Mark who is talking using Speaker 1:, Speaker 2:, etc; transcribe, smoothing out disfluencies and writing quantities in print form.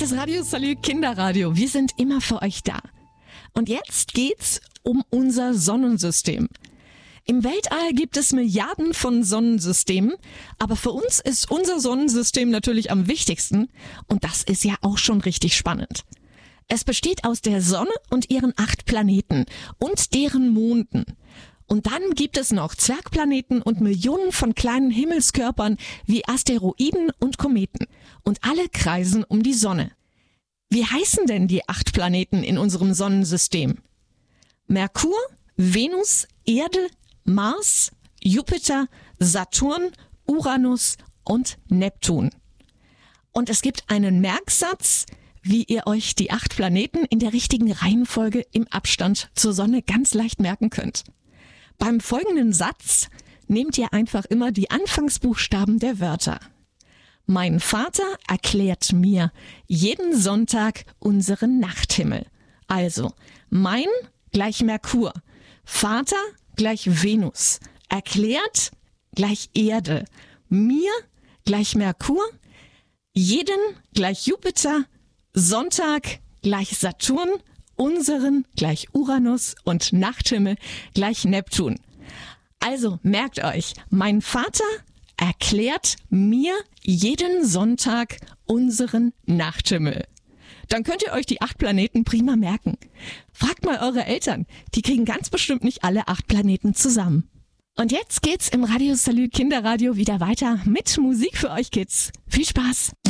Speaker 1: ist Radio Salü Kinderradio. Wir sind immer für euch da. Und jetzt geht's um unser Sonnensystem. Im Weltall gibt es Milliarden von Sonnensystemen, aber für uns ist unser Sonnensystem natürlich am wichtigsten und das ist ja auch schon richtig spannend. Es besteht aus der Sonne und ihren 8 Planeten und deren Monden. Und dann gibt es noch Zwergplaneten und Millionen von kleinen Himmelskörpern wie Asteroiden und Kometen. Und alle kreisen um die Sonne. Wie heißen denn die 8 Planeten in unserem Sonnensystem? Merkur, Venus, Erde, Mars, Jupiter, Saturn, Uranus und Neptun. Und es gibt einen Merksatz, wie ihr euch die 8 Planeten in der richtigen Reihenfolge im Abstand zur Sonne ganz leicht merken könnt. Beim folgenden Satz nehmt ihr einfach immer die Anfangsbuchstaben der Wörter. Mein Vater erklärt mir jeden Sonntag unseren Nachthimmel. Also, mein gleich Merkur, Vater gleich Venus, erklärt gleich Erde, mir gleich Merkur, jeden gleich Jupiter, Sonntag gleich Saturn, unseren gleich Uranus und Nachthimmel gleich Neptun. Also merkt euch, mein Vater erklärt mir jeden Sonntag unseren Nachthimmel. Dann könnt ihr euch die 8 Planeten prima merken. Fragt mal eure Eltern, die kriegen ganz bestimmt nicht alle 8 Planeten zusammen. Und jetzt geht's im Radio Salü Kinderradio wieder weiter mit Musik für euch Kids. Viel Spaß!